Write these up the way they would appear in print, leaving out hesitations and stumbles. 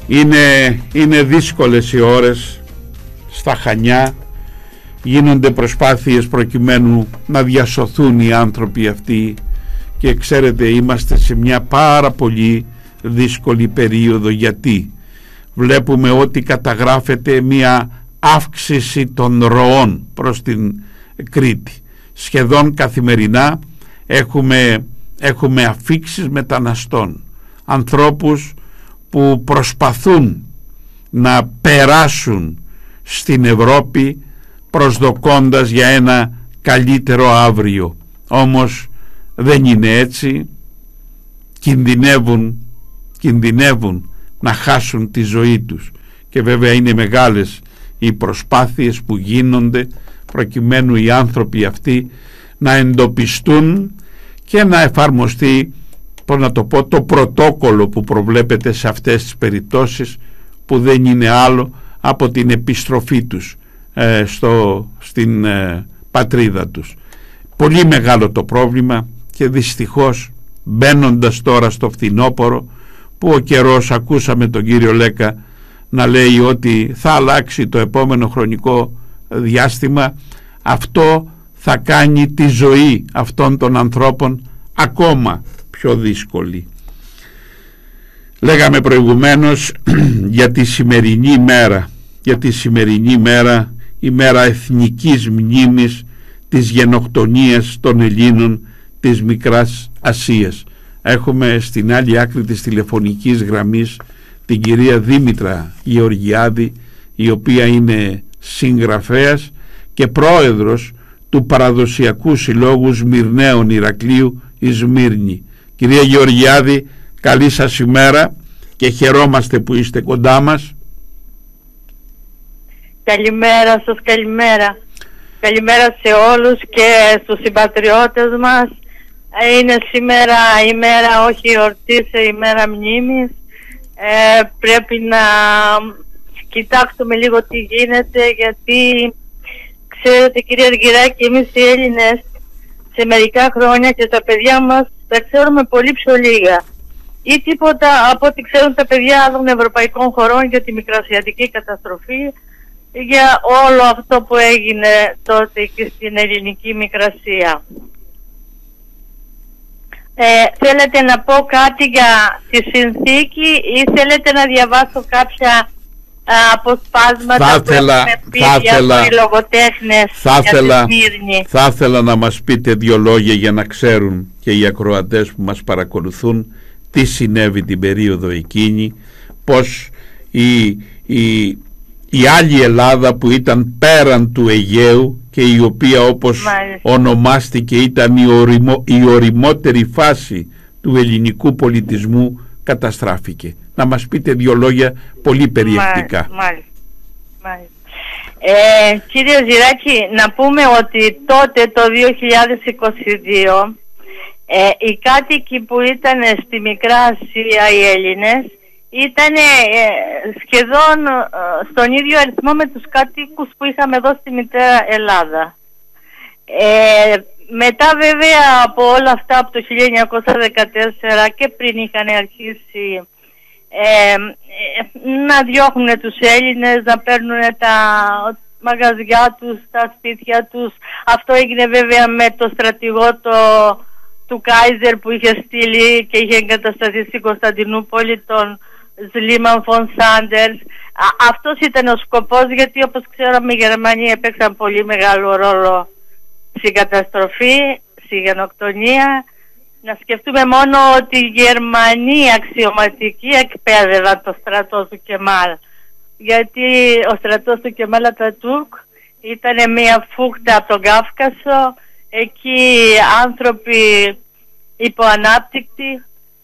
Είναι δύσκολες οι ώρες στα Χανιά. Γίνονται προσπάθειες προκειμένου να διασωθούν οι άνθρωποι αυτοί και ξέρετε, είμαστε σε μια πάρα πολύ δύσκολη περίοδο. Γιατί βλέπουμε ότι καταγράφεται μια αύξηση των ροών προς την Κρήτη. Σχεδόν καθημερινά έχουμε αφίξεις μεταναστών, ανθρώπους που προσπαθούν να περάσουν στην Ευρώπη προσδοκώντας για ένα καλύτερο αύριο. Όμως δεν είναι έτσι. Κινδυνεύουν να χάσουν τη ζωή τους και βέβαια είναι μεγάλες οι προσπάθειες που γίνονται προκειμένου οι άνθρωποι αυτοί να εντοπιστούν και να εφαρμοστεί, το πρωτόκολλο που προβλέπεται σε αυτές τις περιπτώσεις, που δεν είναι άλλο από την επιστροφή τους στην πατρίδα τους. Πολύ μεγάλο το πρόβλημα και δυστυχώς μπαίνοντας τώρα στο φθινόπωρο, που ο καιρός, ακούσαμε τον κύριο Λέκα να λέει ότι θα αλλάξει το επόμενο χρονικό διάστημα, αυτό θα κάνει τη ζωή αυτών των ανθρώπων ακόμα πιο δύσκολη. Λέγαμε προηγουμένως για τη σημερινή μέρα, η μέρα εθνικής μνήμης της γενοκτονίας των Ελλήνων της Μικράς Ασίας. Έχουμε στην άλλη άκρη της τηλεφωνικής γραμμής την κυρία Δήμητρα Γεωργιάδη, η οποία είναι συγγραφέας και πρόεδρος του Παραδοσιακού Συλλόγου Σμυρναίων Ηρακλείου η Σμύρνη. Κυρία Γεωργιάδη, καλή σας ημέρα και χαιρόμαστε που είστε κοντά μας. Καλημέρα σας, καλημέρα. Καλημέρα σε όλους και στους συμπατριώτες μας. Είναι σήμερα ημέρα όχι εορτής, ημέρα μνήμης. Πρέπει να κοιτάξουμε λίγο τι γίνεται, γιατί ξέρετε κυρία Αργυράκη, εμείς οι Έλληνες σε μερικά χρόνια και τα παιδιά μας τα ξέρουμε πολύ πιο λίγα ή τίποτα από ό,τι ξέρουν τα παιδιά άλλων ευρωπαϊκών χωρών για τη μικρασιατική καταστροφή, για όλο αυτό που έγινε τότε και στην ελληνική Μικρασία. Θέλετε να πω κάτι για τη συνθήκη ή θέλετε να διαβάσω κάποια αποσπάσματα που έχουμε πει για οι λογοτέχνες για τη Σμύρνη? Θα ήθελα να μας πείτε δύο λόγια για να ξέρουν και οι ακροατές που μας παρακολουθούν τι συνέβη την περίοδο εκείνη, πως η άλλη Ελλάδα που ήταν πέραν του Αιγαίου και η οποία, όπως ονομάστηκε, ήταν η οριμότερη φάση του ελληνικού πολιτισμού, καταστράφηκε. Να μας πείτε δύο λόγια πολύ περιεκτικά. Μάλιστα. Κύριε Ζηράκη, να πούμε ότι τότε το 2022 οι κάτοικοι που ήταν στη Μικρά Ασία, οι Έλληνες, ήταν σχεδόν στον ίδιο αριθμό με τους κάτοικους που είχαμε εδώ στη Μητέρα Ελλάδα. Μετά βέβαια από όλα αυτά, από το 1914 και πριν, είχαν αρχίσει να διώχνουν τους Έλληνες, να παίρνουν τα μαγαζιά τους, τα σπίτια τους. Αυτό έγινε βέβαια με το στρατηγό του Κάιζερ που είχε στείλει και είχε εγκατασταθεί στην Κωνσταντινούπολη, τον Σλίμαν φον Σάντερς. Αυτός ήταν ο σκοπός, γιατί όπως ξέραμε οι Γερμανοί έπαιξαν πολύ μεγάλο ρόλο στην καταστροφή, στη γενοκτονία. Να σκεφτούμε μόνο ότι οι Γερμανοί αξιωματικοί εκπαίδευαν το στρατό του Κεμάλ, γιατί ο στρατός του Κεμάλ Ατατούρκ ήταν μια φούχτα από τον Κάφκασο, εκεί άνθρωποι υποανάπτυκτοι.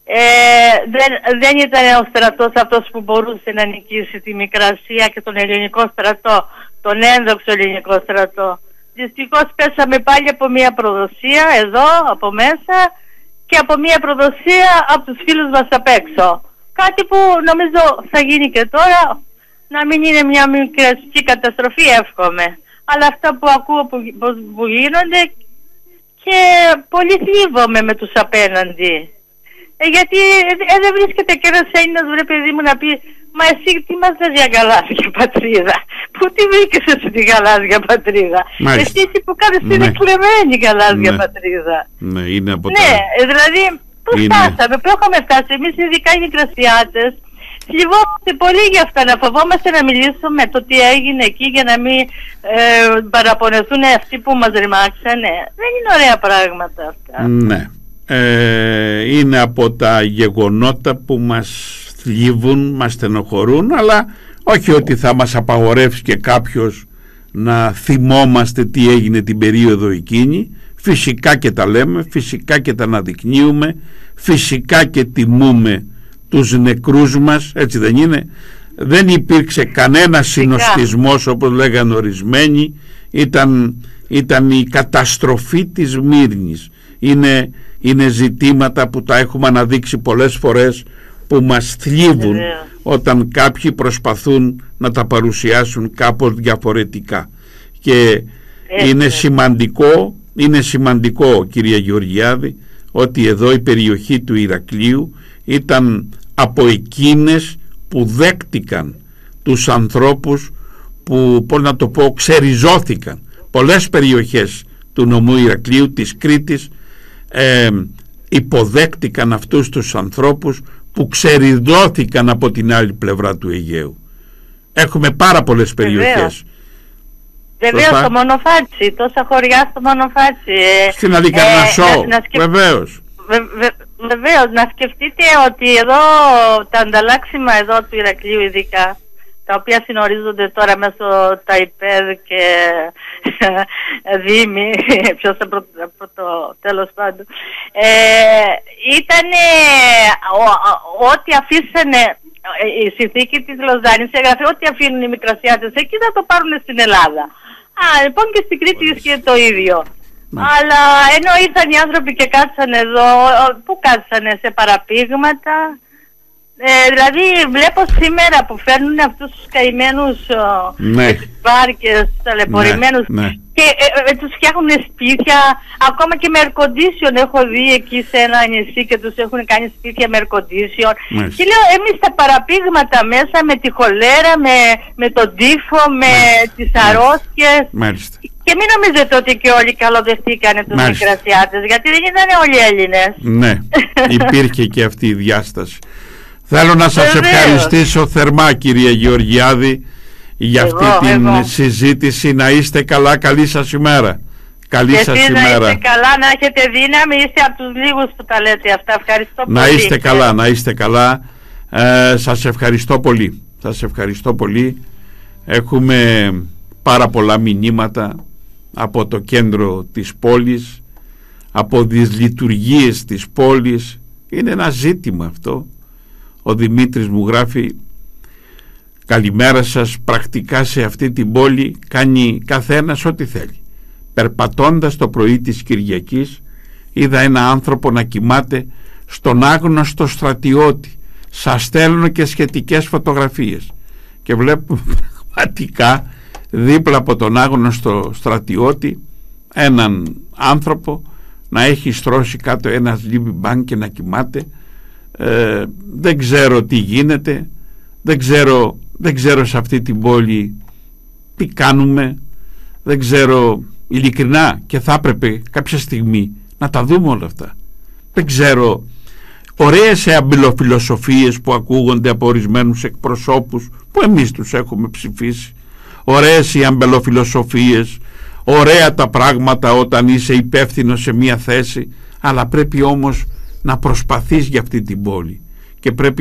Δεν ήταν ο στρατός αυτός που μπορούσε να νικήσει τη Μικρασία και τον ελληνικό στρατό, τον ένδοξο ελληνικό στρατό. Δυστυχώς πέσαμε πάλι από μια προδοσία εδώ από μέσα και από μια προδοσία από τους φίλους μας απ' έξω. Κάτι που νομίζω θα γίνει και τώρα, να μην είναι μια μικρασική καταστροφή, εύχομαι. Αλλά αυτά που ακούω που γίνονται, και πολύ θλίβομαι με τους απέναντι. Γιατί δεν βρίσκεται και ένας Έλληνας, βρε παιδί μου, να πει Μα εσύ τι μας λες για γαλάζια πατρίδα? Πού τη βρήκες εσύ τη γαλάζια πατρίδα? Μάλιστα. Εσύ που κάνεις την εκλεμμένη γαλάζια πατρίδα. Ναι, είναι από ναι, δηλαδή πού φτάσαμε, πού έχουμε φτάσει? Εμείς ειδικά οι Μικρασιάτες θλιβόμαστε πολύ για αυτά, να φοβόμαστε να μιλήσουμε το τι έγινε εκεί για να μην παραπονεθούν αυτοί που μας ρημάξανε. Δεν είναι ωραία πράγματα αυτά. Ναι, είναι από τα γεγονότα που μας θλίβουν, μας στενοχωρούν, αλλά όχι ότι θα μας απαγορεύσει και κάποιος να θυμόμαστε τι έγινε την περίοδο εκείνη. Φυσικά και τα λέμε, φυσικά και τα αναδεικνύουμε, φυσικά και τιμούμε τους νεκρούς μας, έτσι δεν είναι? Δεν υπήρξε κανένα συνοστισμός όπως λέγανε ορισμένοι. Ήταν η καταστροφή της Σμύρνης. Είναι ζητήματα που τα έχουμε αναδείξει πολλές φορές, που μας θλίβουν όταν κάποιοι προσπαθούν να τα παρουσιάσουν κάπως διαφορετικά. Και είναι σημαντικό κυρία Γεωργιάδη, ότι εδώ η περιοχή του Ηρακλείου ήταν από εκείνες που δέχτηκαν τους ανθρώπους που, πώς να το πω, ξεριζώθηκαν. Πολλές περιοχές του νομού Ηρακλείου, της Κρήτης, υποδέχτηκαν αυτούς τους ανθρώπους που ξεριζώθηκαν από την άλλη πλευρά του Αιγαίου. Έχουμε πάρα πολλές περιοχές. Βεβαίως, το Μονοφάτσι, τόσα χωριά στο Μονοφάτσι. Στην Αλικαρνασσό, βεβαίως. Βεβαίως, να σκεφτείτε ότι εδώ τα ανταλλάξιμα εδώ του Ηρακλείου ειδικά, τα οποία συνορίζονται τώρα μέσω τα ΙΠΕΔ και Δήμοι, ποιος από το τέλος πάντων, ήταν ό,τι αφήσανε, η συνθήκη της Λοζάνης έγραφε ότι αφήνουν οι Μικρασιάτες εκεί θα το πάρουν στην Ελλάδα. Λοιπόν και στην Κρήτη ισχύει το ίδιο. Αλλά ενώ ήρθαν οι άνθρωποι και κάτσαν εδώ, πού κάτσανε? Σε παραπήγματα. Δηλαδή βλέπω σήμερα που φέρνουν αυτούς τους καημένους βάρκες, ταλαιπωρημένους, και τους φτιάχνουν σπίτια, ακόμα και με air condition. Έχω δει εκεί σε ένα νησί και τους έχουν κάνει σπίτια με air condition. Και λέω, εμείς τα παραπήγματα μέσα, με τη χολέρα, με τον τύφο, με τις αρρώστιες. Και μην νομίζετε ότι και όλοι καλοδεχτήκανε τους Μικρασιάτες, γιατί δεν ήταν όλοι Έλληνες. Ναι, υπήρχε και αυτή η διάσταση. Θέλω να σας ευχαριστήσω θερμά κυρία Γεωργιάδη για αυτή την συζήτηση. Να είστε καλά, καλή σας ημέρα. Καλή σας ημέρα. Να είστε καλά, να έχετε δύναμη, είστε από τους λίγους που τα λέτε αυτά. Ευχαριστώ πολύ. Να είστε καλά, να είστε καλά. Σας ευχαριστώ πολύ. Σας ευχαριστώ πολύ. Έχουμε πάρα πολλά μηνύματα από το κέντρο της πόλης, από τις λειτουργίες της πόλης. Είναι ένα ζήτημα αυτό. Ο Δημήτρης μου γράφει, καλημέρα σας, πρακτικά σε αυτή την πόλη κάνει καθένας ό,τι θέλει. Περπατώντας το πρωί της Κυριακής είδα ένα άνθρωπο να κοιμάται στον άγνωστο στρατιώτη. Σας στέλνω και σχετικές φωτογραφίες και βλέπουμε πραγματικά δίπλα από τον άγνωστο στρατιώτη έναν άνθρωπο να έχει στρώσει κάτω ένα σλίμπι και να κοιμάται. Δεν ξέρω τι γίνεται, δεν ξέρω σε αυτή την πόλη τι κάνουμε, δεν ξέρω ειλικρινά, και θα έπρεπε κάποια στιγμή να τα δούμε όλα αυτά. Δεν ξέρω, ωραίες αμπελοφιλοσοφίες που ακούγονται από ορισμένους εκπροσώπους που εμείς τους έχουμε ψηφίσει, ωραίες οι αμπελοφιλοσοφίες, ωραία τα πράγματα όταν είσαι υπεύθυνος σε μια θέση, αλλά πρέπει όμως να προσπαθείς για αυτή την πόλη και πρέπει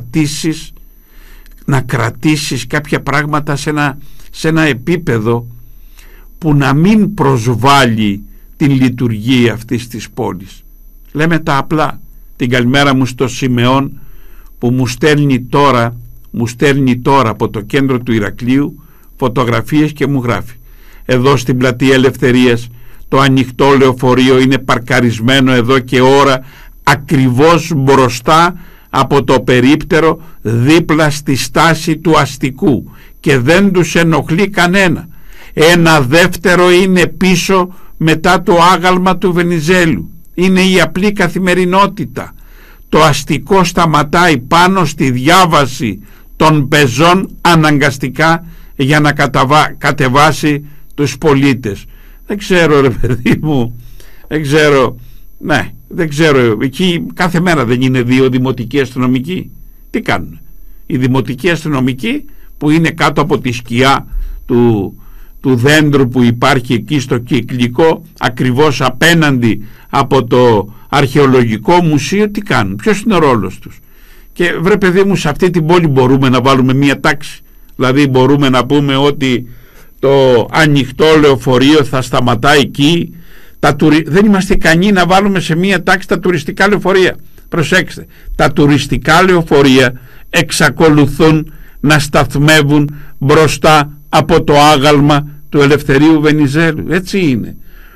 να κρατήσεις κάποια πράγματα σε ένα επίπεδο που να μην προσβάλλει την λειτουργία αυτής της πόλης. Λέμε τα απλά. Την καλημέρα μου στο Σιμεών που μου στέλνει τώρα από το κέντρο του Ηρακλείου φωτογραφίες και μου γράφει: εδώ στην πλατεία Ελευθερίας το ανοιχτό λεωφορείο είναι παρκαρισμένο εδώ και ώρα ακριβώς μπροστά από το περίπτερο, δίπλα στη στάση του αστικού, και δεν τους ενοχλεί κανένα. Ένα δεύτερο είναι πίσω μετά το άγαλμα του Βενιζέλου. Είναι η απλή καθημερινότητα. Το αστικό σταματάει πάνω στη διάβαση των πεζών αναγκαστικά για να κατεβάσει τους πολίτες. Δεν ξέρω, ρε παιδί μου, δεν ξέρω, εκεί κάθε μέρα δεν είναι 2 δημοτικοί αστυνομικοί? Τι κάνουν οι δημοτικοί αστυνομικοί που είναι κάτω από τη σκιά του δέντρου που υπάρχει εκεί στο Κυκλικό, ακριβώς απέναντι από το αρχαιολογικό μουσείο? Τι κάνουν, ποιος είναι ο ρόλος τους? Και βρε παιδί μου, σε αυτή την πόλη μπορούμε να βάλουμε μία τάξη? Δηλαδή μπορούμε να πούμε ότι το ανοιχτό λεωφορείο θα σταματάει εκεί? Δεν είμαστε ικανοί να βάλουμε σε μία τάξη τα τουριστικά λεωφορεία. Προσέξτε, τα τουριστικά λεωφορεία εξακολουθούν να σταθμεύουν μπροστά από το άγαλμα του Ελευθερίου Βενιζέλου. Έτσι είναι.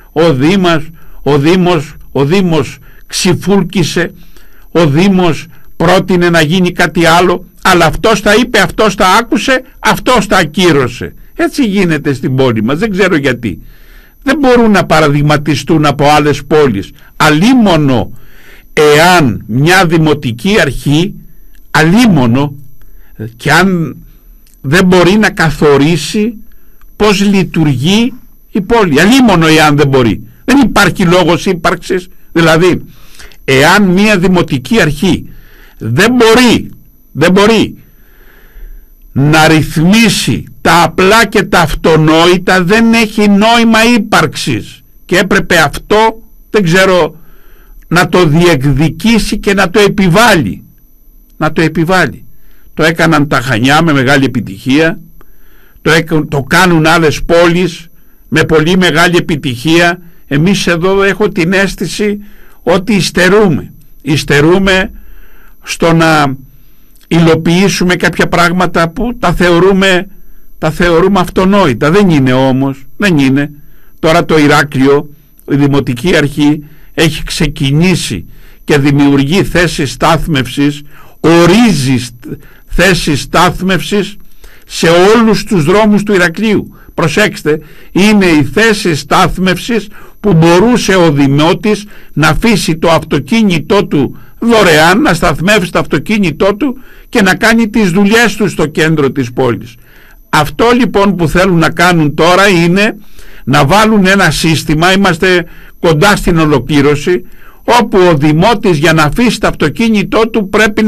Ο Δήμος ξυφούλκησε, ο Δήμος πρότεινε να γίνει κάτι άλλο, αλλά αυτός τα είπε, αυτός τα άκουσε, αυτός τα ακύρωσε. Έτσι γίνεται στην πόλη μας, δεν ξέρω γιατί. Δεν μπορούν να παραδειγματιστούν από άλλες πόλεις, αλίμονο εάν μια δημοτική αρχή, αλίμονο, και αν δεν μπορεί να καθορίσει πώς λειτουργεί η πόλη, αλίμονο εάν δεν μπορεί. Δεν υπάρχει λόγος ύπαρξης. Δηλαδή, εάν μια δημοτική αρχή δεν μπορεί να ρυθμίσει τα απλά και τα αυτονόητα, δεν έχει νόημα ύπαρξης, και έπρεπε αυτό, δεν ξέρω, να το διεκδικήσει και να το επιβάλλει. Το έκαναν τα Χανιά με μεγάλη επιτυχία, το κάνουν άλλες πόλεις με πολύ μεγάλη επιτυχία. Εμείς εδώ έχω την αίσθηση ότι υστερούμε στο να υλοποιήσουμε κάποια πράγματα που τα θεωρούμε αυτονόητα. Δεν είναι όμως, δεν είναι. Τώρα το Ηράκλειο, η Δημοτική Αρχή έχει ξεκινήσει και δημιουργεί θέσεις στάθμευσης, ορίζει θέσεις στάθμευσης σε όλους τους δρόμους του Ηρακλείου. Προσέξτε, είναι οι θέσεις στάθμευσης που μπορούσε ο δημότης να αφήσει το αυτοκίνητό του δωρεάν, να σταθμεύσει το αυτοκίνητό του και να κάνει τις δουλειές του στο κέντρο της πόλης. Αυτό λοιπόν που θέλουν να κάνουν τώρα είναι να βάλουν ένα σύστημα, είμαστε κοντά στην ολοκλήρωση, όπου ο δημότης για να αφήσει το αυτοκίνητό του πρέπει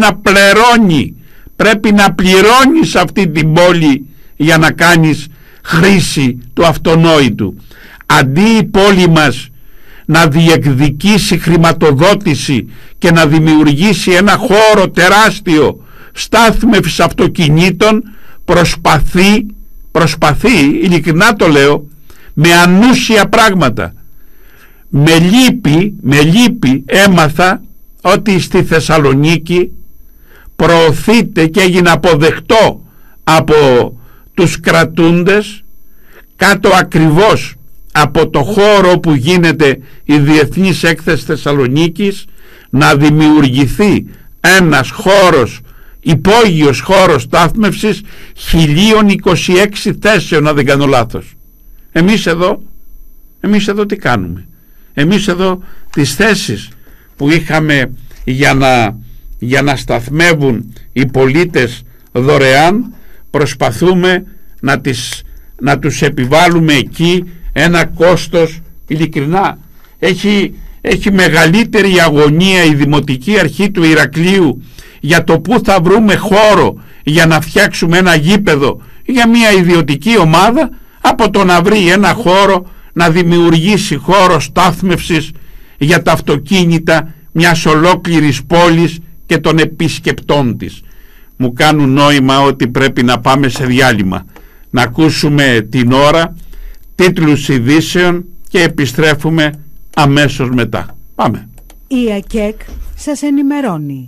να πληρώνει σε αυτή την πόλη για να κάνεις χρήση του αυτονόητου. Αντί η πόλη μας να διεκδικήσει χρηματοδότηση και να δημιουργήσει ένα χώρο τεράστιο στάθμευσης αυτοκινήτων, προσπαθεί, ειλικρινά το λέω, με ανούσια πράγματα. Με λύπη έμαθα ότι στη Θεσσαλονίκη προωθείται και έγινε αποδεκτό από τους κρατούντες, κάτω ακριβώς από το χώρο που γίνεται η Διεθνής Έκθεση Θεσσαλονίκης, να δημιουργηθεί ένας χώρος, υπόγειος χώρος στάθμευσης 1026 θέσεων, αν δεν κάνω λάθος. Εμείς εδώ τι κάνουμε? Εμείς εδώ τις θέσεις που είχαμε για να σταθμεύουν οι πολίτες δωρεάν, προσπαθούμε να τους επιβάλλουμε εκεί ένα κόστος. Ειλικρινά έχει μεγαλύτερη αγωνία η Δημοτική Αρχή του Ηρακλείου για το πού θα βρούμε χώρο για να φτιάξουμε ένα γήπεδο για μια ιδιωτική ομάδα, από το να βρει ένα χώρο, να δημιουργήσει χώρο στάθμευσης για τα αυτοκίνητα μιας ολόκληρης πόλης και των επισκεπτών της. Μου κάνουν νόημα ότι πρέπει να πάμε σε διάλειμμα, να ακούσουμε την ώρα, τίτλους ειδήσεων και επιστρέφουμε αμέσως μετά. Πάμε. Η ΑΚΕΚ σας ενημερώνει.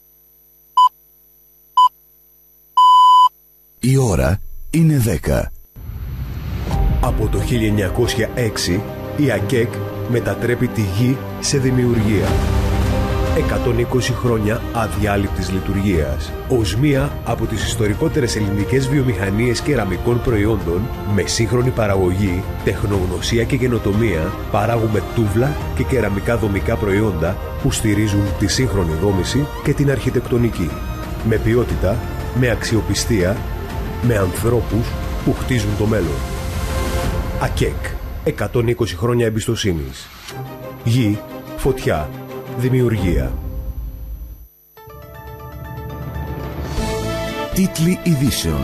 Η ώρα είναι 10. Από το 1906 η ΑΚΕΚ μετατρέπει τη γη σε δημιουργία. 120 χρόνια αδιάλειπτης λειτουργίας. Ως μία από τις ιστορικότερες ελληνικές βιομηχανίες κεραμικών προϊόντων, με σύγχρονη παραγωγή, τεχνογνωσία και καινοτομία, παράγουμε τούβλα και κεραμικά δομικά προϊόντα που στηρίζουν τη σύγχρονη δόμηση και την αρχιτεκτονική. Με ποιότητα, Με αξιοπιστία, με ανθρώπους που χτίζουν το μέλλον. ΑΚΕΚ. 120 χρόνια εμπιστοσύνης. Γη, φωτιά, δημιουργία. Τίτλοι ειδήσεων.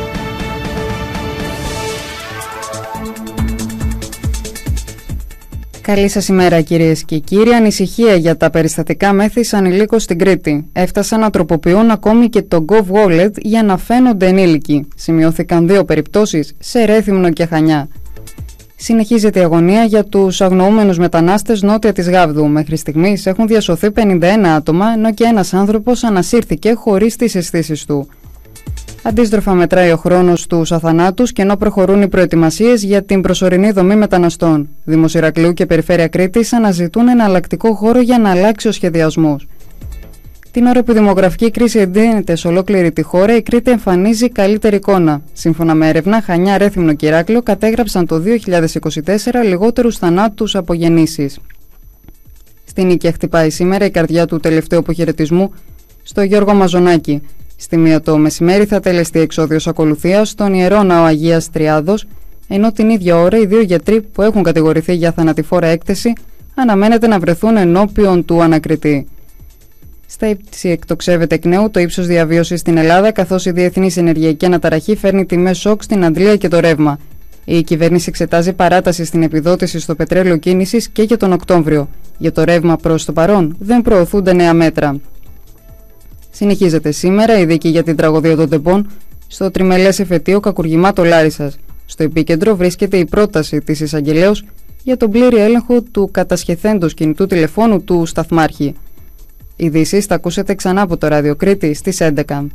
Καλή σας ημέρα κυρίες και κύριοι. Ανησυχία για τα περιστατικά μέθης ανηλίκων στην Κρήτη. Έφτασαν να τροποποιούν ακόμη και το GovWallet για να φαίνονται ενήλικοι. Σημειώθηκαν 2 περιπτώσεις σε Ρέθυμνο και Χανιά. Συνεχίζεται η αγωνία για τους αγνοούμενους μετανάστες νότια της Γάβδου. Μέχρι στιγμής έχουν διασωθεί 51 άτομα, ενώ και ένας άνθρωπος ανασύρθηκε χωρίς τις αισθήσεις του. Αντίστροφα μετράει ο χρόνος στους αθανάτους και ενώ προχωρούν οι προετοιμασίες για την προσωρινή δομή μεταναστών. Δήμος Ηρακλείου και Περιφέρεια Κρήτης αναζητούν εναλλακτικό χώρο για να αλλάξει ο σχεδιασμός. Την ώρα που η δημογραφική κρίση εντείνεται σε ολόκληρη τη χώρα, η Κρήτη εμφανίζει καλύτερη εικόνα. Σύμφωνα με έρευνα, Χανιά, Ρέθυμνο και Ηράκλειο κατέγραψαν το 2024 λιγότερους θανάτους από γεννήσεις. Στην Νίκαια χτυπάει σήμερα η καρδιά του τελευταίου αποχαιρετισμού στο Γιώργο Μαζονάκη. Στη 1 το μεσημέρι θα τελεστεί εξόδιος ακολουθίας στον Ιερό Ναό Αγίας Τριάδος, ενώ την ίδια ώρα οι 2 γιατροί που έχουν κατηγορηθεί για θανατηφόρα έκθεση αναμένεται να βρεθούν ενώπιον του ανακριτή. Στα ύψη εκτοξεύεται εκ νέου το ύψος διαβίωσης στην Ελλάδα, καθώς η διεθνής ενεργειακή αναταραχή φέρνει τιμές σοκ στην αντλία και το ρεύμα. Η κυβέρνηση εξετάζει παράταση στην επιδότηση στο πετρέλαιο κίνησης και για τον Οκτώβριο. Για το ρεύμα προς το παρόν δεν προωθούνται νέα μέτρα. Συνεχίζεται σήμερα η δίκη για την τραγωδία των Τεμπών στο τριμελές εφετείο κακουργημάτων Λάρισσας. Στο επίκεντρο βρίσκεται η πρόταση της εισαγγελέως για τον πλήρη έλεγχο του κατασχεθέντος κινητού τηλεφώνου του σταθμάρχη. Ειδήσεις θα ακούσετε ξανά από το Ράδιο Κρήτη στις 11.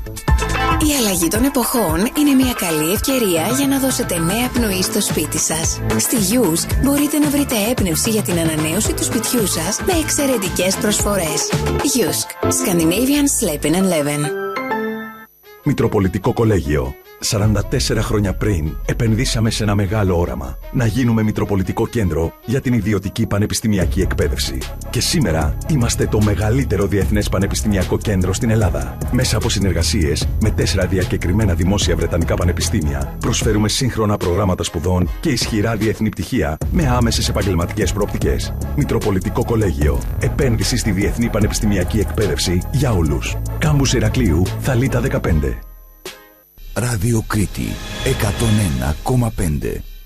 Η αλλαγή των εποχών είναι μια καλή ευκαιρία για να δώσετε νέα πνοή στο σπίτι σας. Στη Yusk μπορείτε να βρείτε έμπνευση για την ανανέωση του σπιτιού σας με εξαιρετικές προσφορές. Yusk. Scandinavian Sleeping and Living. Μητροπολιτικό Κολέγιο. 44 χρόνια πριν επενδύσαμε σε ένα μεγάλο όραμα. Να γίνουμε Μητροπολιτικό Κέντρο για την ιδιωτική πανεπιστημιακή εκπαίδευση. Και σήμερα είμαστε το μεγαλύτερο διεθνές πανεπιστημιακό κέντρο στην Ελλάδα. Μέσα από συνεργασίες με 4 διακεκριμένα δημόσια βρετανικά πανεπιστήμια, προσφέρουμε σύγχρονα προγράμματα σπουδών και ισχυρά διεθνή πτυχία με άμεσες επαγγελματικές προοπτικές. Μητροπολιτικό Κολέγιο. Επένδυση στη διεθνή πανεπιστημιακή εκπαίδευση για όλους. Κάμπους Ηρακλείου, Θαλίτα 15. Ράδιο Κρήτη 101,5.